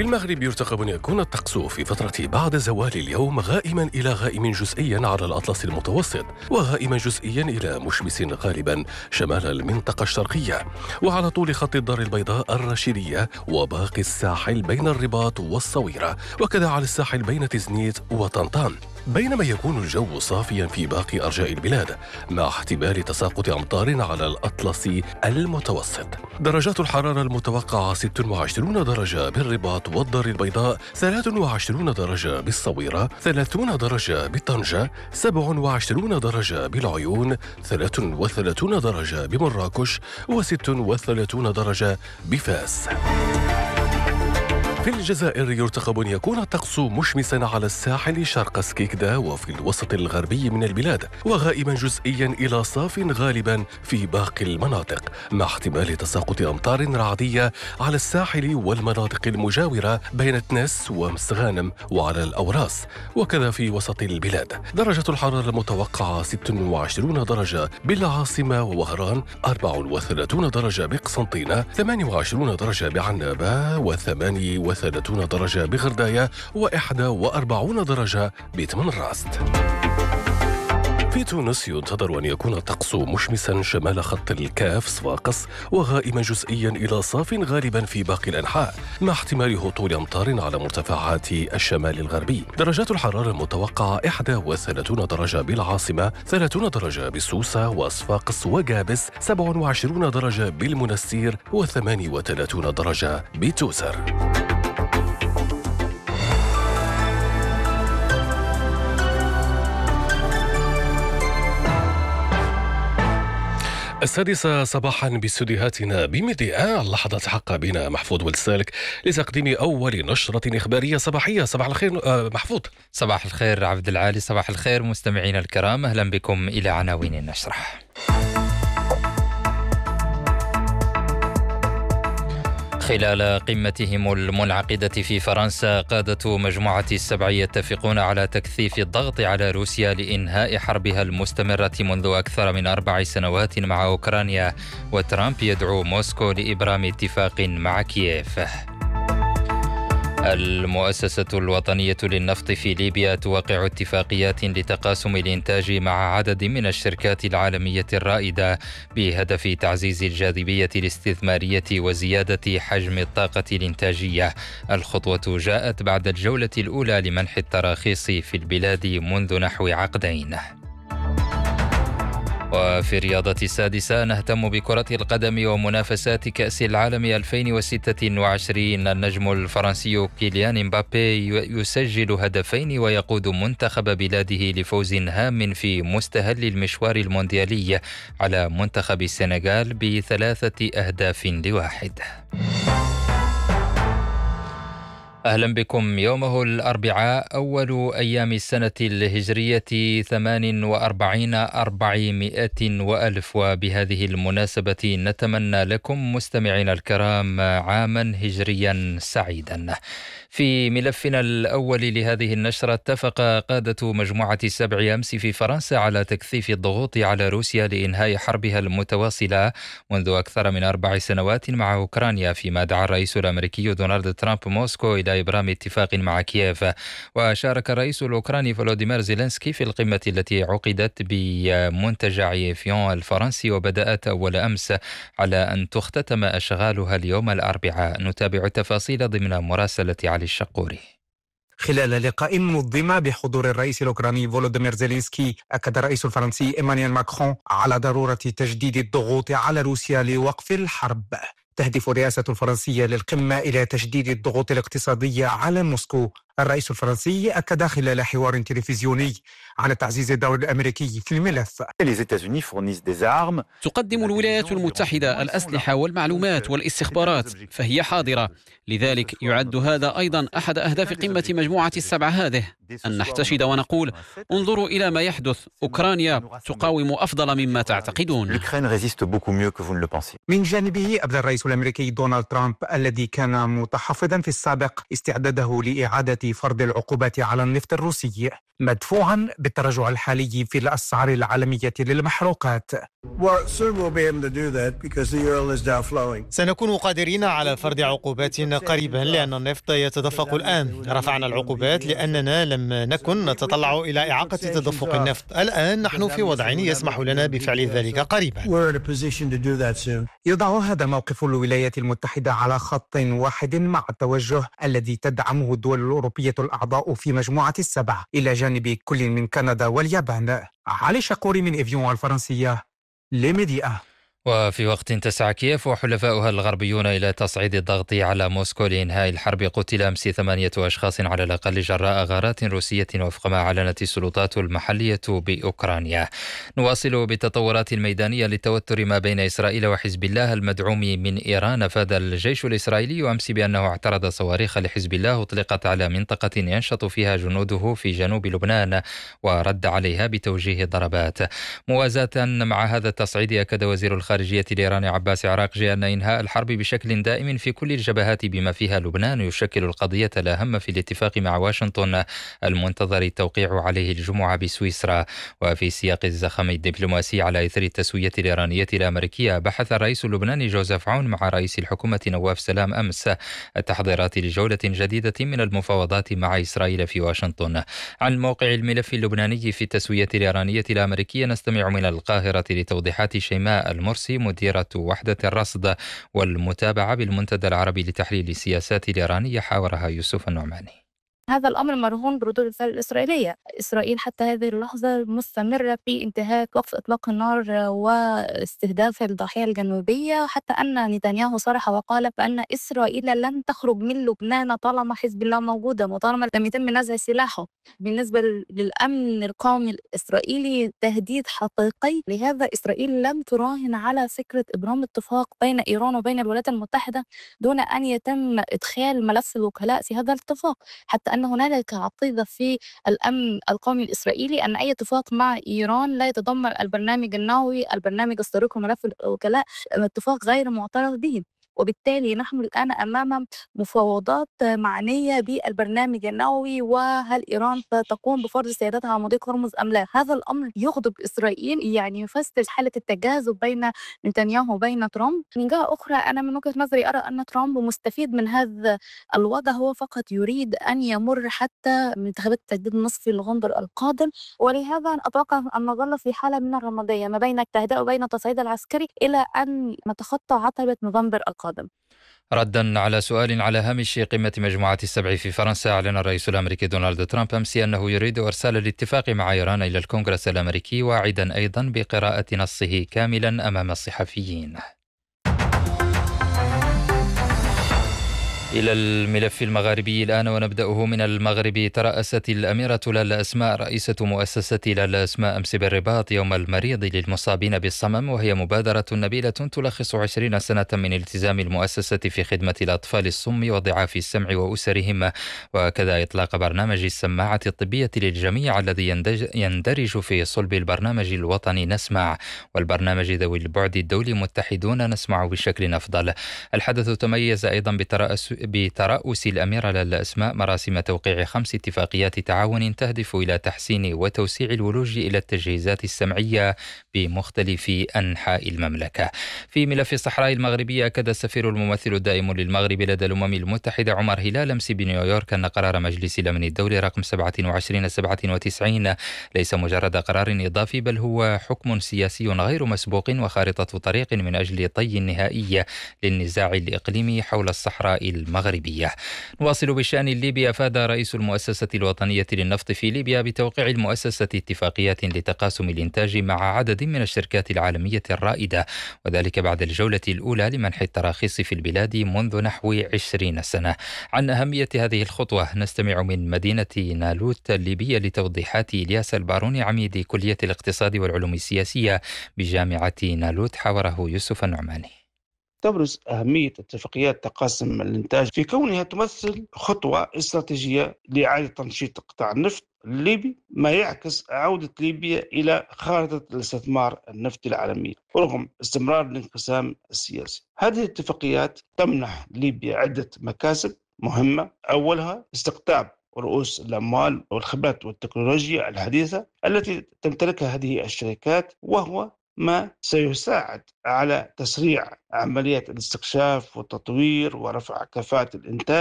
في المغرب يرتقب أن يكون الطقس في فترة بعد زوال اليوم غائما إلى غائم جزئيا على الأطلس المتوسط، وغائما جزئيا إلى مشمس غالبا شمال المنطقة الشرقية، وعلى طول خط الدار البيضاء الرشيدية وباقي الساحل بين الرباط والصويرة، وكذا على الساحل بين تزنيت وطنطان. بينما يكون الجو صافيا في باقي أرجاء البلاد مع احتمال تساقط أمطار على الأطلس المتوسط. درجات الحرارة المتوقعة 26 درجة بالرباط والدار البيضاء، 23 درجة بالصويرة، 30 درجة بطنجة، 27 درجة بالعيون، 33 درجة بمراكش، و36 درجة بفاس. في الجزائر يرتقب أن يكون الطقس مشمسا على الساحل شرق سكيكدا وفي الوسط الغربي من البلاد، وغائما جزئيا إلى صاف غالبا في باقي المناطق مع احتمال تساقط أمطار رعدية على الساحل والمناطق المجاورة بين تنس ومسغانم وعلى الأوراس، وكذا في وسط البلاد. درجة الحرارة المتوقعة 26 درجة بالعاصمة ووهران، 34 درجة بقسنطينة، 28 درجة بعنابة، و38 درجة بغرداية، و41 درجة بتمنراست. في تونس ينتظر أن يكون الطقس مشمسا شمال خط الكاف صفاقس، وغائما جزئيا إلى صاف غالبا في باقي الأنحاء مع احتمال هطول أمطار على مرتفعات الشمال الغربي. درجات الحرارة المتوقعة 31 درجة بالعاصمة، 30 درجة بسوسة وصفاقس وجابس، 27 درجة بالمنستير، و38 درجة بتوزر. السادسة صباحا باستديوهاتنا بميديا. اللحظات حق بنا محفوظ والسالك لتقديم أول نشرة إخبارية صباحية. صباح الخير محفوظ. صباح الخير عبد العالي. صباح الخير مستمعينا الكرام، أهلا بكم إلى عناوين النشرة. خلال قمتهم المنعقدة في فرنسا، قادة مجموعة السبع يتفقون على تكثيف الضغط على روسيا لإنهاء حربها المستمرة منذ أكثر من 4 سنوات مع أوكرانيا، وترامب يدعو موسكو لإبرام اتفاق مع كييف. المؤسسة الوطنية للنفط في ليبيا توقع اتفاقيات لتقاسم الإنتاج مع عدد من الشركات العالمية الرائدة بهدف تعزيز الجاذبية الاستثمارية وزيادة حجم الطاقة الإنتاجية. الخطوة جاءت بعد الجولة الأولى لمنح التراخيص في البلاد منذ نحو عقدين. وفي الرياضة السادسة نهتم بكرة القدم ومنافسات كأس العالم 2026. النجم الفرنسي كيليان امبابي يسجل هدفين ويقود منتخب بلاده لفوز هام في مستهل المشوار المونديالي على منتخب السنغال ب3 أهداف ل1. أهلا بكم. يومه الأربعاء أول أيام السنة الهجرية 48,400,000، وبهذه المناسبة نتمنى لكم مستمعينا الكرام عاما هجريا سعيدا. في ملفنا الأول لهذه النشرة، اتفق قادة مجموعة السبع أمس في فرنسا على تكثيف الضغوط على روسيا لإنهاء حربها المتواصلة منذ أكثر من 4 سنوات مع أوكرانيا، فيما دعا الرئيس الأمريكي دونالد ترامب موسكو إلى إبرام اتفاق مع كييف. وشارك الرئيس الأوكراني فولوديمير زيلينسكي في القمة التي عقدت بمنتجع إيفيون الفرنسي وبدأت أول أمس على أن تختتم أشغالها اليوم الأربعاء. نتابع التفاصيل ضمن مراسلة علي الشقوري. خلال لقاء منظم بحضور الرئيس الأوكراني فولوديمير زيلينسكي، أكد الرئيس الفرنسي إيمانويل ماكرون على ضرورة تجديد الضغوط على روسيا لوقف الحرب. تهدف الرئاسة الفرنسية للقمة إلى تجديد الضغوط الاقتصادية على موسكو. الرئيس الفرنسي أكد خلال حوار تلفزيوني على تعزيز الدور الأمريكي في الملف. تقدم الولايات المتحدة الأسلحة والمعلومات والاستخبارات، فهي حاضرة. لذلك يعد هذا أيضا أحد أهداف قمة مجموعة السبع هذه، أن نحتشد ونقول انظروا إلى ما يحدث، أوكرانيا تقاوم أفضل مما تعتقدون. من جانبه أبدى الرئيس الأمريكي دونالد ترامب الذي كان متحفظا في السابق استعداده لإعادة فرض العقوبات على النفط الروسي، مدفوعا بالتراجع الحالي في الأسعار العالمية للمحروقات. سنكون قادرين على فرض عقوبات قريبا لأن النفط يتدفق الآن. رفعنا العقوبات لأننا لم نكن نتطلع إلى إعاقة تدفق النفط. الآن نحن في وضع يسمح لنا بفعل ذلك قريبا. يضع هذا موقف الولايات المتحدة على خط واحد مع التوجه الذي تدعمه الدول الأوروبية الأعضاء في مجموعة السبع إلى جانب كل من كندا واليابان. علي شقوري من إفيون الفرنسية لميديا. وفي وقت تسعى كييف وحلفاؤها الغربيون إلى تصعيد الضغط على موسكو لإنهاء الحرب، قتل أمس 8 أشخاص على الأقل جراء غارات روسية وفق ما أعلنت السلطات المحلية بأوكرانيا. نواصل بالتطورات الميدانية للتوتر ما بين إسرائيل وحزب الله المدعوم من إيران. أفاد الجيش الإسرائيلي أمس بأنه اعترض صواريخ لحزب الله أطلقت على منطقة ينشط فيها جنوده في جنوب لبنان ورد عليها بتوجيه ضربات. موازاة مع هذا التصعيد، أكد وزير الخارجية الإيراني عباس عراقجي أن إنهاء الحرب بشكل دائم في كل الجبهات بما فيها لبنان يشكل القضية الأهم في الاتفاق مع واشنطن المنتظر التوقيع عليه الجمعة بسويسرا. وفي سياق الزخم الدبلوماسي على إثر التسوية الإيرانية الأمريكية، بحث الرئيس اللبناني جوزيف عون مع رئيس الحكومة نواف سلام أمس التحضيرات لجولة جديدة من المفاوضات مع إسرائيل في واشنطن. عن موقع الملف اللبناني في التسوية الإيرانية الأمريكية نستمع من القاهرة لتوضيحات شيماء المرسي مديرة وحدة الرصد والمتابعة بالمنتدى العربي لتحليل السياسات الإيرانية، حاورها يوسف النعماني. هذا الأمر مرهون بردود الفعل الإسرائيلية. إسرائيل حتى هذه اللحظة مستمرة في انتهاك وقف إطلاق النار واستهداف الضاحية الجنوبية، حتى أن نتنياهو صرح وقال بأن إسرائيل لن تخرج من لبنان طالما حزب الله موجودة وطالما لم يتم نزع سلاحه. بالنسبة للأمن القومي الإسرائيلي تهديد حقيقي، لهذا إسرائيل لم تراهن على فكرة إبرام اتفاق بين إيران وبين الولايات المتحدة دون أن يتم إدخال ملف الوكلاء في هذا الاتفاق، حتى أن هنالك عقيدة في الأمن القومي الإسرائيلي أن أي اتفاق مع إيران لا يتضمن البرنامج النووي، البرنامج الصاروخي وملف الوكلاء، اتفاق غير معترف به. وبالتالي نحن الآن أمام مفاوضات معنية بالبرنامج النووي، وهل إيران تقوم بفرض سيادتها على مضيق هرمز أم لا. هذا الأمر يغضب إسرائيل، يعني يفسر حالة التجاذب بين نتنياهو وبين ترامب. من جهة أخرى أنا من وجهة نظري أرى أن ترامب مستفيد من هذا الوضع، هو فقط يريد أن يمر حتى من انتخابات التجديد النصفي لنوفمبر القادم، ولهذا أتوقع أن نظل في حالة من الرمادية ما بين التهدئة وبين التصعيد العسكري إلى أن نتخطى عتبة نوفمبر القادم. ردا على سؤال على هامش قمة مجموعة السبع في فرنسا، أعلن الرئيس الأمريكي دونالد ترامب أمس أنه يريد إرسال الاتفاق مع إيران إلى الكونغرس الأمريكي، واعدا أيضا بقراءة نصه كاملا أمام الصحفيين. إلى الملف المغاربي الآن ونبدأه من المغرب. ترأست الأميرة لالا أسماء رئيسة مؤسسة لالا أسماء أمس بالرباط يوم المريض للمصابين بالصمم، وهي مبادرة نبيلة تلخص 20 سنة من التزام المؤسسة في خدمة الأطفال الصم وضعاف السمع وأسرهم، وكذا إطلاق برنامج السماعة الطبية للجميع الذي يندرج في صلب البرنامج الوطني نسمع، والبرنامج ذوي البعد الدولي متحدون نسمع بشكل أفضل. الحدث تميز أيضا بترأس الأميرة لالا أسماء مراسم توقيع 5 اتفاقيات تعاون تهدف إلى تحسين وتوسيع الولوج إلى التجهيزات السمعية بمختلف أنحاء المملكة. في ملف الصحراء المغربية، أكد السفير الممثل الدائم للمغرب لدى الأمم المتحدة عمر هلال أمس بنيويورك أن قرار مجلس الأمن الدولي رقم 2797 ليس مجرد قرار إضافي، بل هو حكم سياسي غير مسبوق وخارطة طريق من أجل طي النهائي للنزاع الإقليمي حول الصحراء المغربية. نواصل بالشأن الليبي. أفاد رئيس المؤسسة الوطنية للنفط في ليبيا بتوقيع المؤسسة اتفاقيات لتقاسم الإنتاج مع عدد من الشركات العالمية الرائدة، وذلك بعد الجولة الأولى لمنح التراخيص في البلاد منذ نحو 20 سنة. عن أهمية هذه الخطوة نستمع من مدينة نالوت الليبية لتوضيحات إلياس الباروني عميد كلية الاقتصاد والعلوم السياسية بجامعة نالوت، حوره يوسف النعماني. تبرز أهمية اتفاقيات تقاسم الإنتاج في كونها تمثل خطوة استراتيجية لإعادة تنشيط قطاع النفط الليبي، ما يعكس عودة ليبيا إلى خارطة الاستثمار النفطي العالمية رغم استمرار الانقسام السياسي. هذه الاتفاقيات تمنح ليبيا عدة مكاسب مهمة، أولها استقطاب ورؤوس الأموال والخبرات والتكنولوجيا الحديثة التي تمتلكها هذه الشركات، وهو ما سيساعد على تسريع عمليات الاستكشاف والتطوير ورفع كفاءة الإنتاج